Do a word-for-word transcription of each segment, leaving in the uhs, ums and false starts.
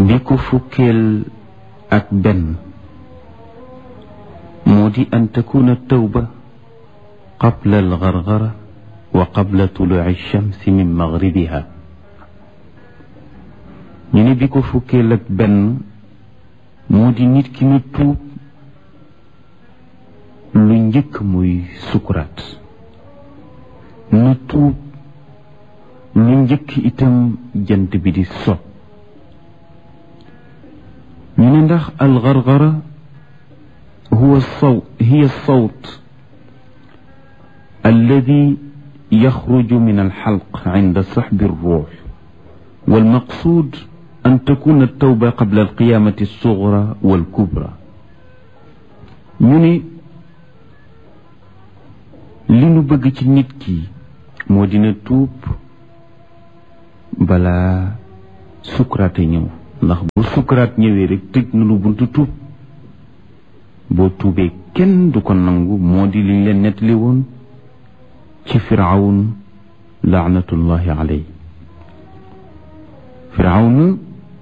bi ko fukkeel ak benn moo di an takuna tawba qabla algargara wa qabla tuluci alchamsi min magribiha ñu ne bi ko fukkeel ak benn moo di nit ki na tuub lu njëkk muy sukuraat na tuub lu njëkk itam jant bi di so ñu ne ndax algargara huwa sawt hiya sawt alladi yaxruju min alxalq inda saxbi alruux walmaqsuud an takuna altawba qabla alqiyamati alsugra walkubra ñu ne li nu bëgg ci nit ki moo dina tuub balaa sukuraat a ñëw ndax bu sukuraat ñëwee rek tëj na lu buntu tuub boo tuubee kenn du ko nangu moo di liñ leen nettali woon ci firawn laanatullahi alayhi firawn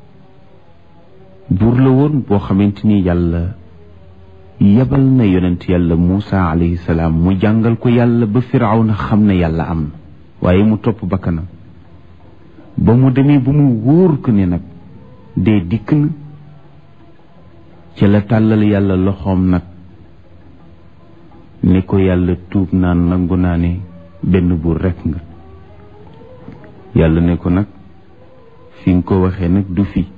buur la woon boo xamante ni yàlla yebal na yonent yàlla Muusa alayhi salaam mu jàngal ko yàlla ba firawn xam ne yàlla am na waaye mu topp bakkanam ba mu demee ba mu wóor ko ne nag dee dikk na ci la tàllal yàlla loxoom nag ni ko yàlla tuub naan nangu naa ne benn buur rekk nga yàlla ne ko nag fi nga ko waxee nag du fi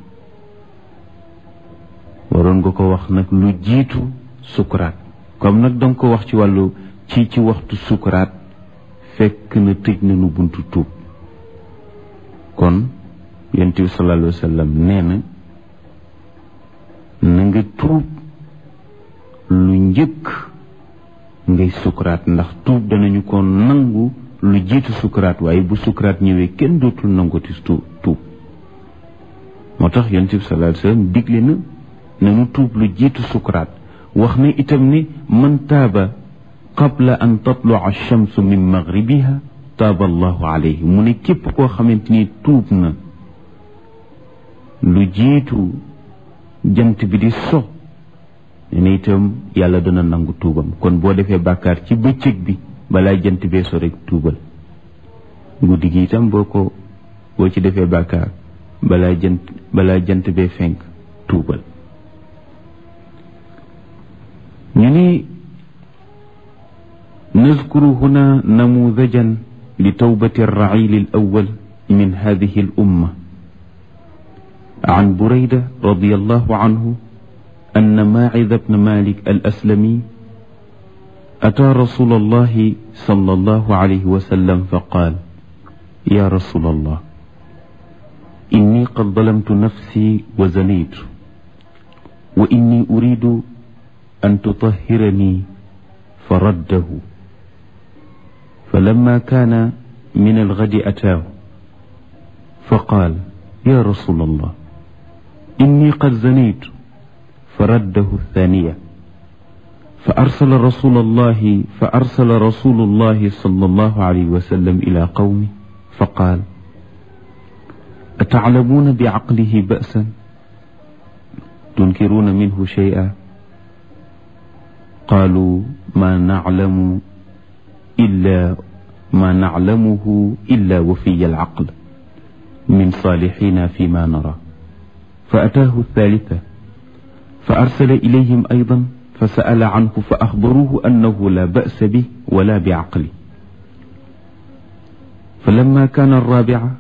waroon nga ko wax nag lu jiitu sukuraat comme nag danga ko wax ci wàllu ci ci waxtu sukuraat fekk na tëj na nu buntu tuub kon yonent bi sallallahu alayhi wa sallam nee na na nga tuub lu njëkk ngay sukuraat ndax tuub danañu ko nangu lu jiitu sukuraat waaye bu sukuraat ñëwee kenn dootul nangooti tuub moo tax yonent bi sallallahu alayhi wa sallam digle na nanu tuub lu jiitu sukuraat wax na itam ni man taaba qabla an tatlua alchamsu min magribiha taaba allahu alayhi mu ne képp koo xamante ni tuub na lu jiitu jant bi di so ne itam yàlla dana nangu tuubam kon boo defee bàkkaar ci bëccëg bi balaa jant bee so rek tuubal guddi gi itam boo ko boo ci defee bàkkaar balaa jant balaa jant bee fenk tuubal ñu ni nazkuru huna namudajan li tawbati arrail alawal min hadihi al umma عن بريدة رضي الله عنه أن ماعذ بن مالك الأسلمي أتى رسول الله صلى الله عليه وسلم فقال يا رسول الله إني قد ظلمت نفسي وزنيت وإني أريد أن تطهرني فرده فلما كان من الغد أتاه فقال يا رسول الله إني قد زنيت فرده الثانية فأرسل رسول الله فأرسل رسول الله صلى الله عليه وسلم إلى قومه فقال أتعلمون بعقله بأسا تنكرون منه شيئا قالوا ما نعلم إلا ما نعلمه إلا وفي العقل من صالحين فيما نرى فأتاه الثالثة فأرسل إليهم أيضا فسأل عنه فأخبروه أنه لا بأس به ولا بعقله فلما كان الرابعة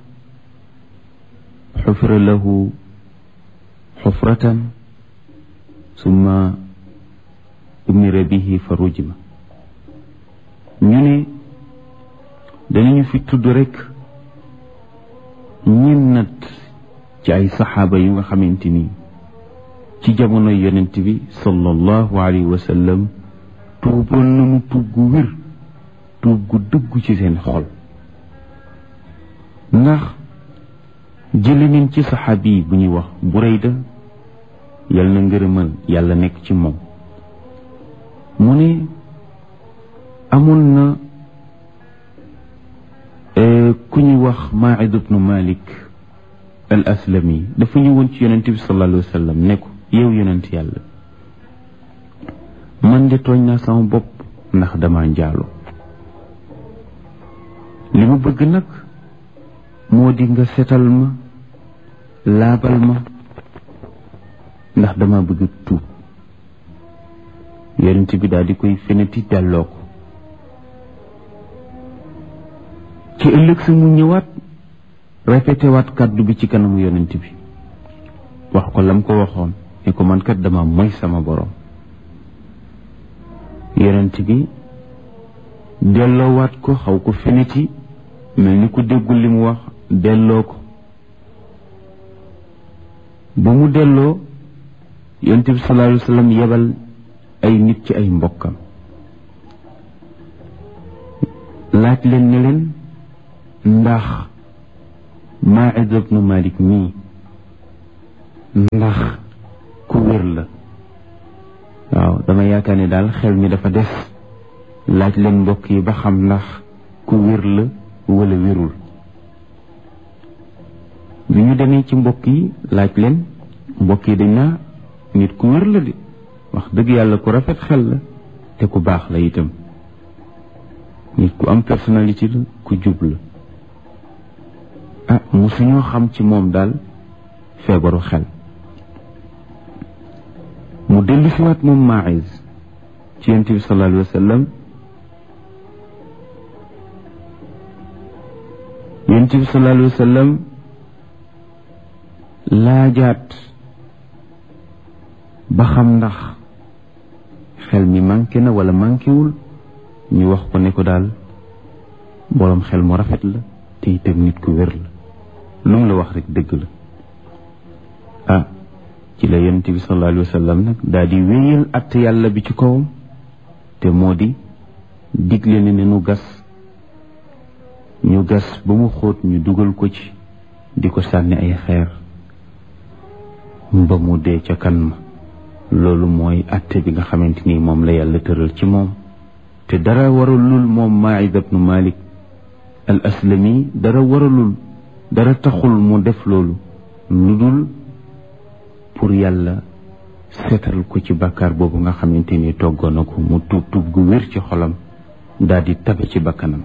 حفر له حفرة ثم أمر به فرجم ñu ne danañu fi tudd rek ñennat ci ay saxaaba yu nga xamante ni ci jamono yonent bi sallallahu alayhi wa sallam tuuboon nañu tuub gu wér tuub gu dëggu ci seen xol ndax jële nañ ci saxaabi yi bu ñuy wax Burayda yal na ngërëmal yàlla nekk ci moom mu ne amoon na ku ñuy wax Maa'id ibnu Malik al aslami dafa ñëwoon ci yonent bi sallallahu alayhi wa sallam ne ko yow yonent yàlla man de tooñ naa sama bopp ndax dama njaalo li ma bëgg nag moo di nga setal ma laabal ma ndax dama bëgg tuub yonent bi daal di koy feneti delloo ko ci ëllëg sa mu ñëwaat répété waat kàddu bi ci kanamu yonent bi wax ko lam ko waxoon ne ko man kat dama moy sama borom yonent bi delloowaat ko xaw ko feneti mel ni ku déggul li mu wax delloo ko ba mu delloo yonent bi sallallahu alayhi wa sallam yebal ay nit ci ay mbokkam laaj leen ne leen ndax Maïz ibnu Malik mii ndax ku wér la waaw dama yaakaar ne daal xel mi dafa des laaj leen mbokk yi ba xam ndax ku wér la wala wérul bi ñu demee ci mbokk yi laaj leen mbokk yi dañ naa nit ku wér la de wax dëgg yàlla ku rafet xel la te ku baax la itam nit ku am personnalité la ku jub la ah musuñoo xam ci moom daal feebaru xel mu dellu si waat moom Maïz ci yonent bi sallallahu alayhi wa sallam yonent bi sallallahu alayhi wa sallam laajaat ba xam ndax xel mi manqué na wala manqué wul ñu wax ko ne ko daal boroom xel mu rafet la te itam nit ku wér la lu mu la wax rek dëgg la ah ci la yonent bi sallallahu alayhi wa sallam nag daal di wéyal att yàlla bi ci kawam te moo di digle ne ne nu gas ñu gas ba mu xóot ñu dugal ko ci di ko sànni ay xeer ba mu dee ca kan ma loolu mooy atte bi nga xamante ni moom la yàlla tëral ci moom te dara waralul moom Maïz ibnu Malik al aslami dara waralul dara taxul mu def loolu lu dul pour yàlla seetal ko ci bàkkaar boobu nga xamante ni toggoon na ko mu tuub tuub gu wér ci xolam daal di tabe ci bakkanam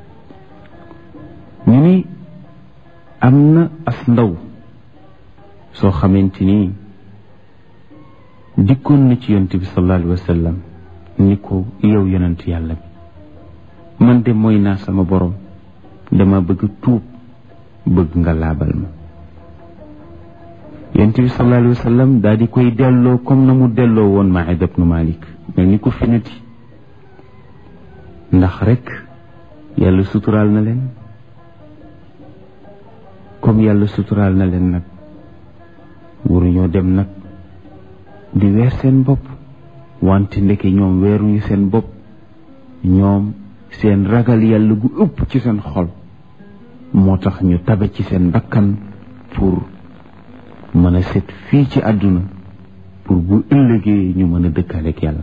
ñu ni am na as ndaw soo xamante ni dikkoon na ci yonent bi sallallahu alayhi wa sallam ni ko yow yonent yàlla bi man de mooy naa sama borom dama bëgg tuub bëgg nga laabal ma yonent bi sallallahu alayhi wa sallam daal di koy delloo comme na mu delloo woon Maïz ibnu Malik mel ni ko finati ndax rek yàlla suturaal na leen comme yàlla suturaal na leen nag waruñoo dem nag di weer seen bopp wante ndeke ñoom weeruñu seen bopp ñoom seen ragal yàlla gu ëpp ci seen xol moo tax ñu tabe ci seen bakkan pour mën a set fii ci àdduna pour bu ëllëgee ñu mën a dëkkaaleeg yàlla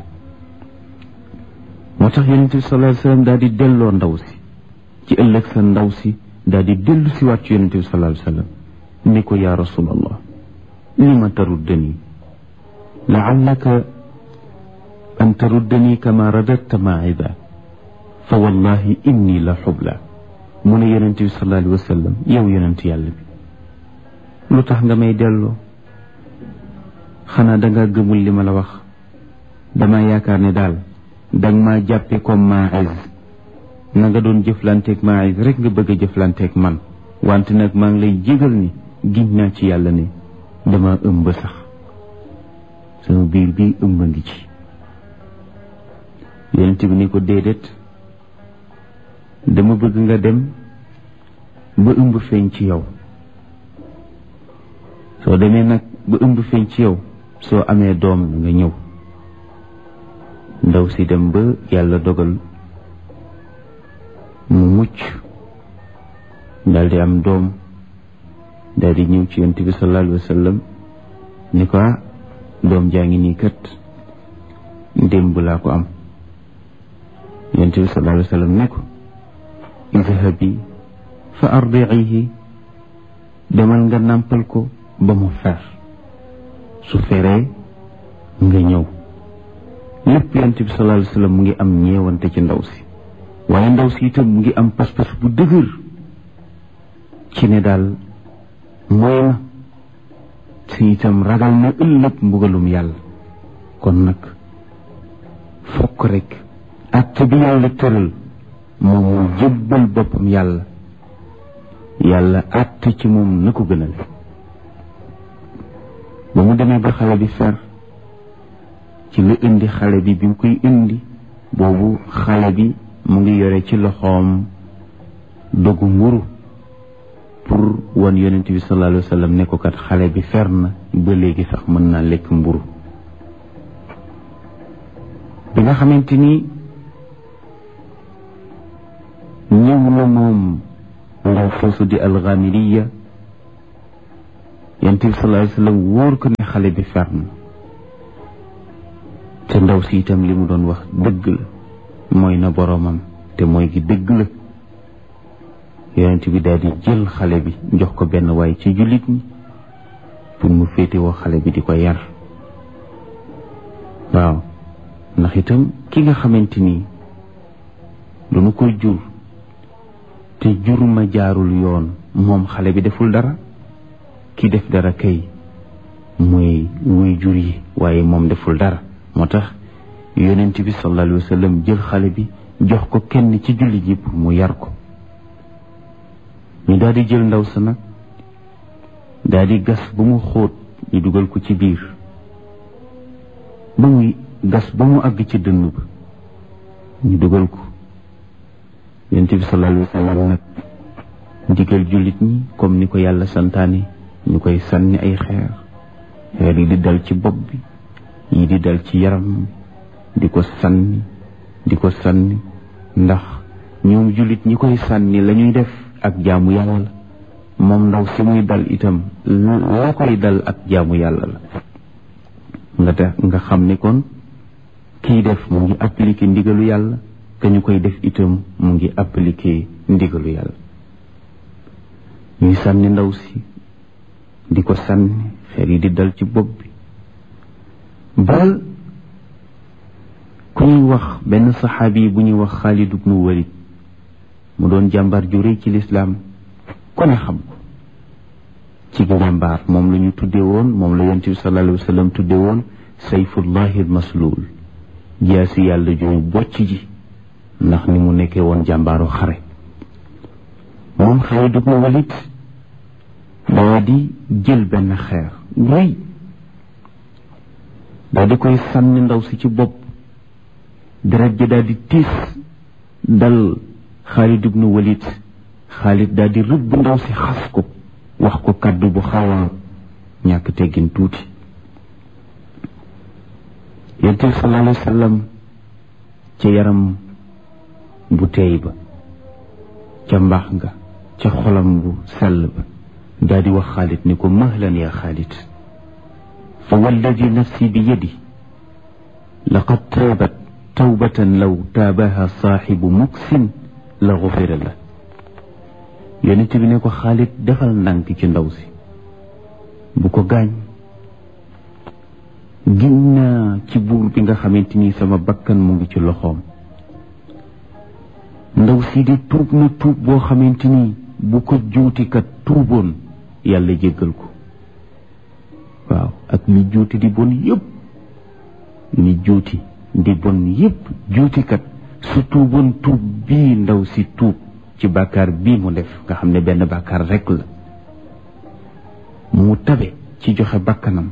moo tax yonent bi sallallahu alayhi wa sallam daal di delloo ndaw si ci ëllëg sa ndaw si daal di dellu si waat ci yonent bi sallallahu alayhi wa sallam ni ko yaa rasulallah lima taruddani laallaka an taruddani kama radadta Maïza fa wallahi inni la xubla mu ne yonent bi sallallahu alayhi wa sallam yow yonent yàlla bi lu tax nga may delloo xanaa danga gëmul li ma la wax dama yaakaar ne daal danga maa jàppe comme Maïz na nga doon jëflanteeg Maïz rek nga bëgg a jëflanteeg man wante nag maa ngi lay jégal ni giñ naa ci yàlla ne dama ëmb sax sama biir bi ëmb ngi ci yonent bi ni ko déedéet dama bëgg nga dem ba ëmb feeñ ci yow soo demee nag ba ëmb feeñ ci yow soo amee doom nga ñëw ndaw si dem ba yàlla dogal mu mucc daal di am doom daal di ñëw ci yonent bi sallallahu alayhi wa sallam ni ko doom jaa ngi nii kat démb laa ko am yonent bi sallallahu alayhi wa sallam ne ko idhabi fa ardiihi demal nga nàmpal ko ba mu fer su feree nga ñëw. lépp yonent bi sallallahu alayhi wa sallam mu ngi am ñeewante ci ndaw si, waaye ndaw si itam mu ngi am pas-pas bu dëgër ci ne daal mooy na si itam ragal na ëllëg mbugalum yàlla. kon nag fokk rek acte bi yàlla tëral moom mu jébbal boppam yàlla, yàlla acte ci moom na ko gënale. ba mu demee ba xale bi fer ci la indi xale bi bi mu koy indi boobu xale bi mu ngi yore ci loxoom dogu mburu pour wan yonent bi sallallahu alayhi wa sallam ne ko kat xale bi fer na ba léegi sax mën naa lekk mburu. bi nga xamante ni ñëw na moom ndaw foosu di alxamiliya, yonent bi sallallahu alayhi wa sallam wóor ko ne xale bi fer na te ndaw si itam li mu doon wax dëgg la, mooy na boroomam te mooy gi dëgg la. yonent bi daal di jël xale bi jox ko benn waay ci jullit ñi pour mu féetewoo xale bi di ko yar. waaw ndax itam ki nga xamante ni duñu ko jur te jur ma jaarul yoon, moom xale bi deful dara, ki def dara kay muy wuy jur yi, waaye moom deful dara. moo tax yonent bi sallallahu alayhi wa sallam jël xale bi jox ko kenn ci jullit yi pour mu yar ko. ñu daal di jël ndaw sa nag daal di gas ba mu xóot, ñu dugal ko ci biir ba muy gas ba mu àgg ci dënn ba ñu dugal ko. yonent bi sallallahu alayhi wa sallam nag digal jullit ñi comme ni ko yàlla santaane ñu koy sànni ay xeer, xeer yi di dal ci bopp bi, yi di dal ci yaram, di ko sànni di ko sànni ndax ñoom jullit ñi koy sànni la ñuy def ak jaamu yàlla la, moom ndaw si muy dal itam la koy dal ak jaamu yàlla la. nga tax nga xam ne kon kiy def mu ngi appliquer ndigalu yàlla, te ñu koy def itam mu ngi appliquer ndigalu yàlla. ñuy sànni ndaw si di ko sànni, xeer yi di dal ci bopp bi ba ku ñuy wax benn saxaabi bu ñuy wax Xaalid ibnu Walid, mu doon jàmbaar ju rëy ci lislaam, ko ne xam ko ci jàmbaar. moom la ñu tudde woon, moom la yonent bi sallallahu alayhi wa sallam tudde woon sayfullahi almasluul, jaasi yàlla jooy bocc ji, ndax ni mu nekkee woon jàmbaaru xare. moom Xaalid ibnu Walid daa di jël benn xeer rëy daa di koy sànni ndaw si ci bopp, deret ji daa di tiis dal Xaalid ibnu Walid. Xaalid daa di rëbb ndaw si xas ko, wax ko kàddu bu xaw a ñàkk teggin tuuti. yonent bi sallallahu alayhi wa sallam ca yaram bu teey ba, ca mbaax nga, ca xolam bu sell ba, daa di wax Xaalid ni ko mahlan ya Xaalid, fa walladi nafsi bi yadi laqad taabat tawbatan law taabaha saaxibu muksin la gufira la. yonent bi ne ko Xaalid defal ndànk ci ndaw si, bu ko gaañ. giñ naa ci buur bi nga xamante ni sama bakkan mu ngi ci loxoom, ndaw si di tuub na tuub boo xamante ni bu ko juutikat tuuboon yàlla jéggal ko. waaw ak li juuti di bon yëpp, li juuti di bon yëpp, juutikat su tuuboon tuub bii ndaw si tuub ci bàkkaar bii mu def, nga xam ne benn bàkkaar rekk la, mu tabe ci joxe bakkanam,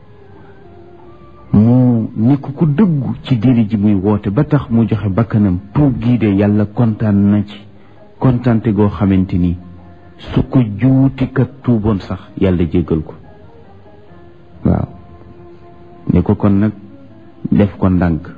mu nekk ku dëggu ci diine ji muy woote ba tax mu joxe bakkanam, tuub gii de yàlla kontaan na ci kontaante goo xamante ni su ko juutikat tuuboon sax yàlla jéggal ko. waaw ne ko kon nag def ko ndànk.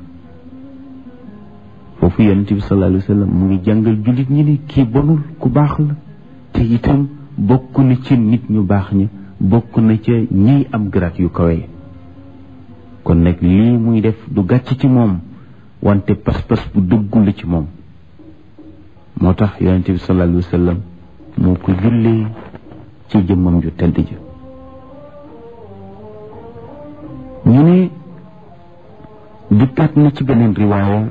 foofu yonent bi sallallahu alayhi wa sallam mu ngi jàngal jullit ñi ni kii bonul, ku baax la, te itam bokk na ci nit ñu baax ña, bokk na ca ñiy am grade yu kawe. kon nag lii muy def du gàcc ci moom, wante pas-pas bu dëggu la ci moom. moo tax yonent bi sallallahu alayhi wa sallam moo ko jullee ci jëmmam ju tedd ja ñu ne dikkaat na ci beneen riwaaya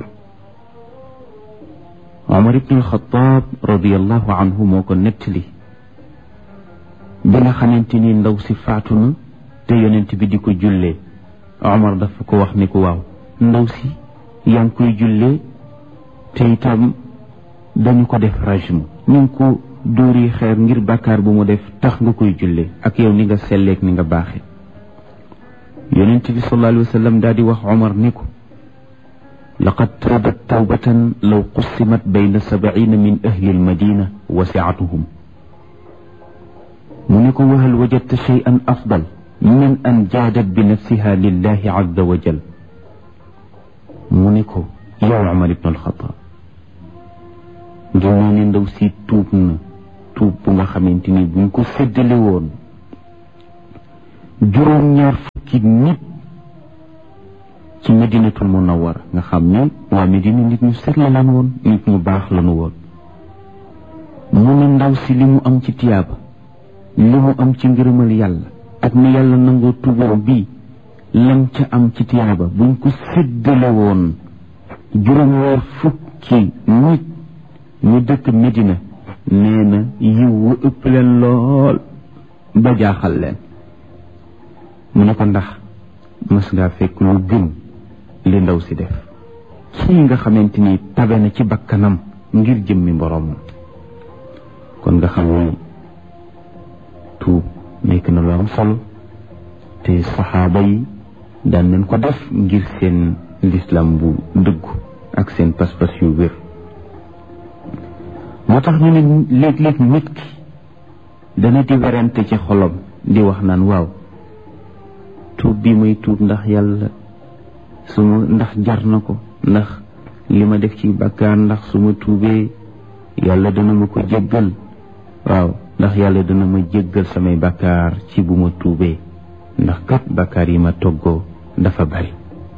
Omar ibn al-Khattab radiyallahu anhu moo ko nettali bi nga xamante ni ndaw si faatu na te yonent bi di ko jullee Omar dafa ko wax ni ko waaw ndaw si yaa ngi koy jullee te itam dañu ko def rajm ñu ngi ko dóori xeer ngir bàkkaar bu mu def tax nga koy jullee ak yow ni nga selleek ni nga baaxe yonent bi sallallahu alayhi wa sallam daal di wax Omar ni ko laqad taabat tawbatan law qussimat bayna sab'ina min ahli almadina wasi'atuhum mu ne ko wa hal wajadta shay'an afdal min an jaadat bi nafsiha lillahi azza wa jal mu ne ko yow Omar ibn al-Khattab gannaaw ne ndaw si tuub na tuub bu nga xamante ni buñ ko séddale woon juróom-ñaar fukki nit ci Madinatul Munawwara nga xam ne waa Medina nit ñu set la lan woon nit ñu baax lanu woon mu ne ndaw si li mu am ci tiyaaba li mu am ci ngërëmal yàlla ak ni yàlla nangoo tuubam bii lam ca am ci tiyaaba buñ ko séddale woon juróom-ñaar fukki nit ñu dëkk Medina nee na yiw wa ëpp leen lool ba jaaxal leen mu ne ko ndax mës ngaa fekk lu gën li ndaw si def kii nga xamante ni tabe na ci bakkanam ngir jëmmi boroomam kon nga xam ne tuub nekk na lu am solo te saxaaba yi daan nañ ko def ngir seen lislam bu dëggu ak seen pas-pas yu wér moo tax ñu ne léeg-léeg nit ki dana di werante ci xolam di wax naan waaw tuub bi may tuub ndax yàlla su ma ndax jar na ko ndax li ma def ci bàkkaar ndax su ma tuubee yàlla dana ma ko jéggal waaw ndax yàlla dana ma jéggal samay bàkkaar ci bu ma tuubee ndax kat bàkkaar yi ma toggoo dafa bari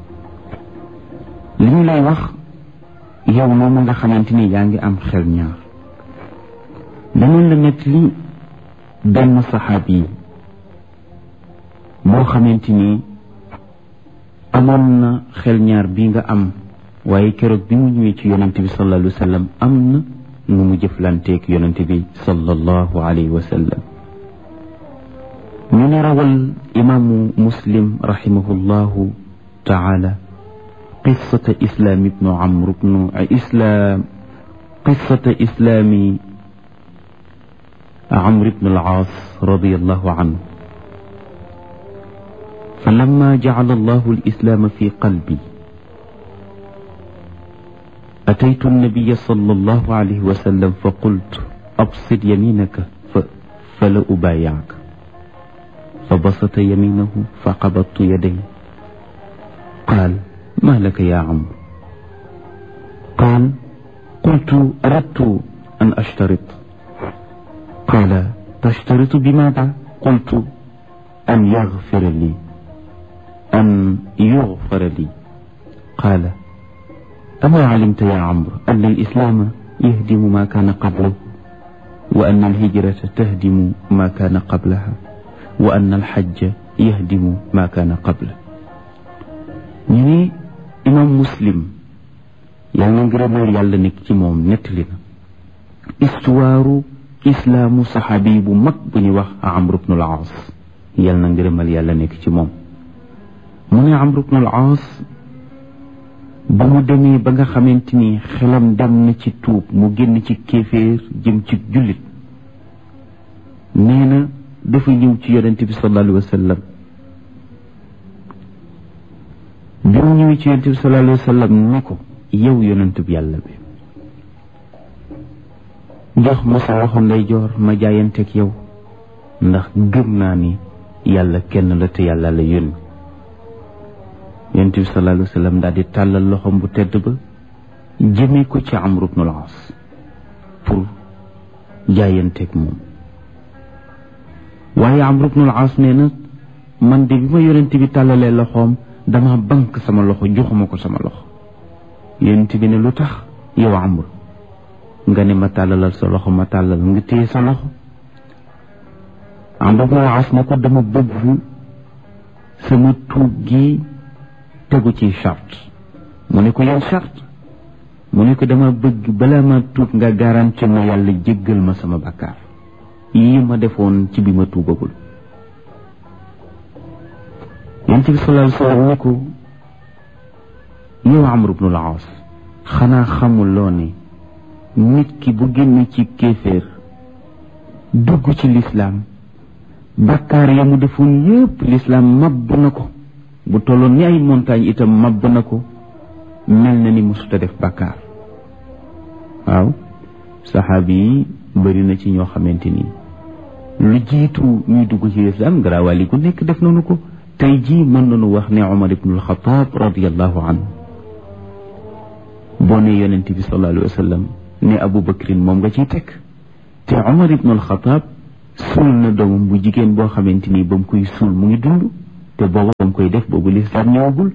li ñu lay wax yow moom nga xamante ni yaa ngi am xel ñaar dama la nekk li benn saxaabi yi boo xamante ni amoon na xel ñaar bi nga am waaye keroog bi mu ñëwee ci yonante bi sallallahu alayhi wa sallam am na nu mu jëflanteeg yonante bi sallallahu alayhi wa sallam ñu ne rawal imaamu muslim rahimahullahu taala qissata islaam ibnu amr ibnu islaam qissata islaami amr ibnu al-aas radiyallahu anhu فلما جعل الله الإسلام في قلبي أتيت النبي صلى الله عليه وسلم فقلت أبسط يمينك فلا أبايعك فبسط يمينه فقبضت يديه قال ما لك يا عمرو قال قلت أردت أن أشترط قال تشترط بماذا قلت أن يغفر لي أن يغفر لي قال أما علمت يا عمرو أن الإسلام يهدم ما كان قبله وأن الهجرة تهدم ما كان قبلها وأن الحج يهدم ما كان قبله ñi imam muslim yàlla ngërëmal yàlla nekk ci moom nettali na histoire islaamu saxaabi bu mag bu ñuy wax Amr ibn al-Aas yàlla ngërëmal yàlla nekk ci moom mu ne Amr ibn al-Aas ba mu demee ba nga xamante ni xelam dem na ci tuub mu génn ci kéeféer jëm ci jullit nee na dafa ñëw ci yonente bi sallallahu alayhi wa sallam bi mu ñëwee ci yonente bi sallallahu alayhi wa sallam ne ko yow yonente bi yàlla bi jox ma sa loxo ndeyjoor ma jaayanteeg yow ndax gëm naa ni yàlla kenn la te yàlla la yónni yonent bi sallallahu alayhi wa sallam daal di tàllal loxom bu tedd ba jëmee ko ci Amr ibn al-As pour jaayanteeg moom waaye Amr ibn al-As nee na man de bi ma yonent bi tàllalee loxoom dama bank sama loxo joxuma ko sama loxo yonent bi ne lu tax yow Amr nga ne ma tàllalal sa loxo ma tàllal nga téye sa loxo Amr ibn al-As ne ko dama bëgg sama tuub gi tegu ci charte. mu ne ko yan charte. mu ne ko dama bëgg balaa ma tuub nga garanti ma yàlla jéggal ma sama bakkaar yi ma defoon ci bi ma tuubagul. yonent bi sallallahu alayhi wa sallam ne ko yow Amr ibn al-As xanaa xamuloo ne nit ki bu génne ci kéeféer dugg ci lislaam bakkaar ya mu defoon yépp lislaam mabb na ko bu tolloon ni ay montagne itam mabb na ko mel na ni musuta def bakkaar. waaw saxaabi yi bëri na ci ñoo xamante ni lu jiitu ñuy dugg ci lislaam garaawali gu nekk def nañu ko. tey jii mën nañu wax ne Umar ibn al-Khattab radiyallahu anhu boo ne yonent bi sallallahu alayhi wa sallam ne Abu Bakrin moom nga ciy teg te Umar ibn al-Khattab suul na doomam bu jigéen boo xamante ni ba mu koy suul mu ngi dund te booba ba mu koy def boobu lislaam ñëwagul.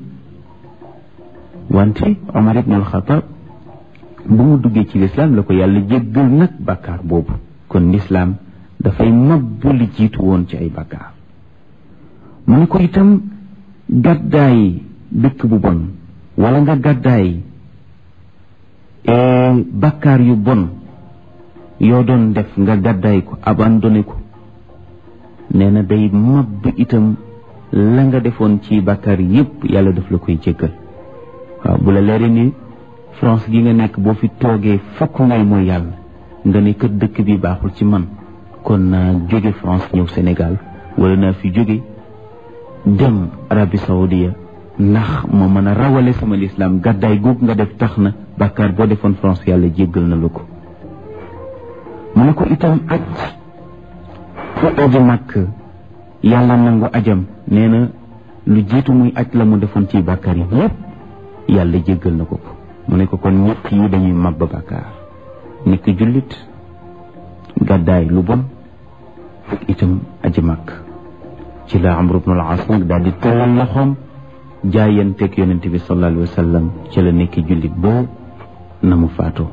wante Umar ibn al-Khattab bu mu duggee ci lislaam la ko yàlla jéggal nag bàkkaar boobu. kon lislaam dafay mabbu li jiitu woon ci ay bàkkaar. mu ne ko itam gàddaay dëkk bu bon wala nga gàddaay bakkaar yu bon yoo doon def nga gàddaay ko abandonné ko nee na day mabb itam la nga defoon ci bakkaar yépp yàlla daf la koy jéggal. waaw bu la leeree ni France gi nga nekk boo fi toogee fokk ngay mooy yàlla nga ne kër dëkk bi baaxul ci man kon naa jóge France ñëw Sénégal wala naa fi jóge dem Arabie Saoudia ndax moo mën a rawale sama lislaam gàddaay googu nga def tax na bàkkaar boo defoon France yàlla jéggal na la ko. mu ne ko itam aj fu aji màkk yàlla nangu ajam nee na lu jiitu muy aj la mu defoon ci bàkkaar yi yépp yàlla jéggal na ko ko. mu ne ko kon ñett yi dañuy mabba bàkkaar nekk jullit gàddaay lu bon ak itam aji màkk. ci la Amr ibn al-As nag daal di tëral loxoom jaayanteeg yonent bi sallallahu alayhi wa sallam ci la nekk jullit boo na mu faatoo.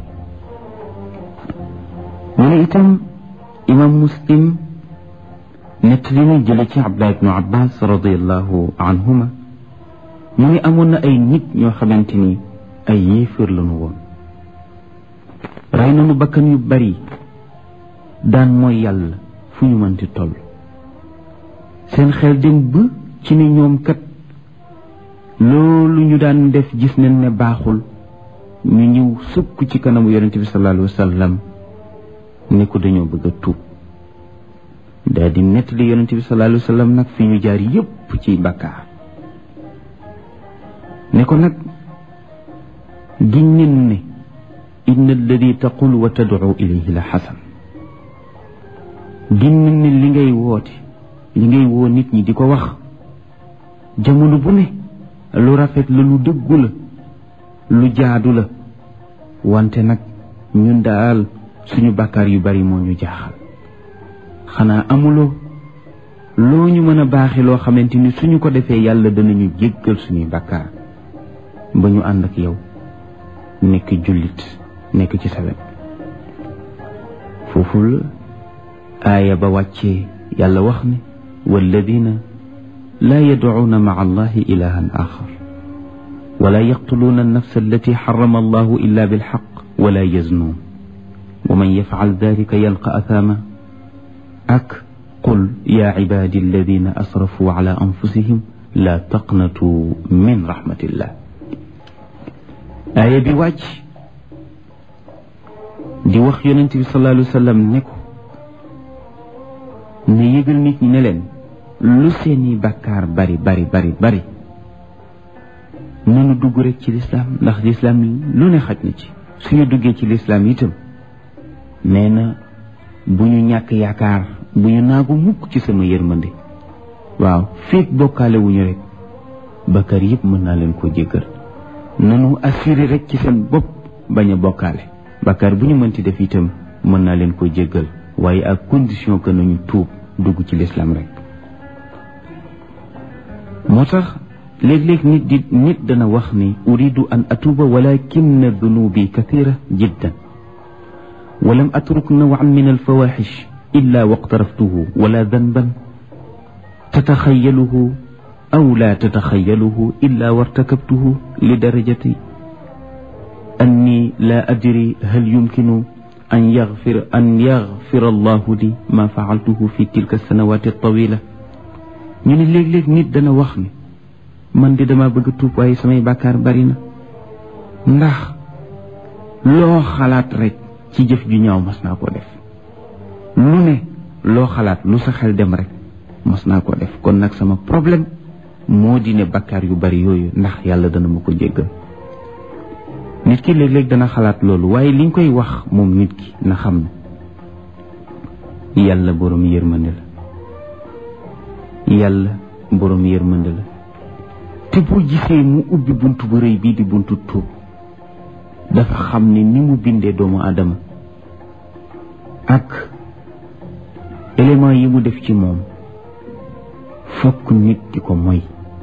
mu ne itam imam Muslim nettali na jële ci Abdullah ibn Abbas radiyallahu anhuma mu ne amoon na ay nit ñoo xamante ni ay yéefar lañu woon rey nañu bakkan yu bari daan mooy yàlla fu ñu mënti toll. seen xel dem ba ci ne ñoom kat loolu ñu daan def gis nañ ne baaxul ñu ñëw sukk ci kanamu yonente bi sallallahu alayhi wa sallam ne ko dañoo bëgg a tuub daal di nettali yonente bi sallallahu alayhi wa sallam nag fi ñu jaar yépp ci bàkkaar ne ko nag giñ nen ne inna alladi taqul wa tad'u ilayhi la xasan giñ nen ne li ngay woote li ngay woo nit ñi di ko wax jamono bu ne lu rafet la lu dëggu la lu jaadu la wante nag ñun daal suñu bàkkaar yu bari moo ñu jaaxal xanaa amuloo loo ñu mën a baaxe loo xamante ni suñu ko defee yàlla danañu jéggal suñuy bàkkaar ba ñu ànd ak yow nekk jullit nekk ci sa wet. foofu la aaya ba wàccee yàlla wax ne walladina laa yadcuuna maca allahi ilahan axar wala yaqtuluuna annafsa allati xarama allahu illa bilxaq wala yaznuun wa man yafcal dalika yalqa athaama ak qul yaa cibaadi alladina asrafuu cala anfusihim laa taqnatuu min raxmatillah. aaya bi wàcc di wax yonent bi sallallahu alayhi wa sallam ne ko ne yëgal nit ñi ne leen lu seeni bàkkaar bari bari bari bari nanu dugg rek ci lislaam ndax lislaam lu ne xaj na ci suñu duggee ci lislaam itam nee na bu ñu ñàkk yaakaar bu ñu naagu mukk ci sama yërmande waaw féeg bokkaale wuñu rek bàkkaar yëpp mën naa leen ko jéggal nanu assuré rek ci seen bopp bañ a bokkaale bàkkaar bu ñu mënti def itam mën naa leen ko jéggal waaye ak condition que nañu tuub dugg ci lislaam rek. moo tax léeg-léeg nit di nit dana wax ni uridu an atuuba walakinna dunubi kathira jiddan walam atruk nawan min alfawaxish illa waqtaraftuhu wala danban tataxayaluhu aw la tataxayaluhu illa wartakabtuhu li darajati anni la adri hal yumkinu an yaxfir an yaxfira allahu li ma faaltuhu fi tilka sanawati tawila ñu ne léeg-léeg nit dana wax ni man di dama bëgg tuub waaye samay bàkkaar bari na ndax loo xalaat rek ci jëf ju ñaaw mas naa ko def lu ne loo xalaat lu sa xel dem rek mas naa ko def kon nag sama problème moo di ne bàkkaar yu bari yooyu ndax yàlla dana ma ko jéggal nit ki léeg-léeg dana xalaat loolu waaye liñ koy wax moom nit ki na xam ne yàlla boroom yërmande la yàlla boroom yërmande la te boo gisee mu ubbi buntu bu rëy bii di buntu tuub dafa xam ne ni mu bindee doomu aadama ak élément yi mu def ci moom fokk nit di ko moy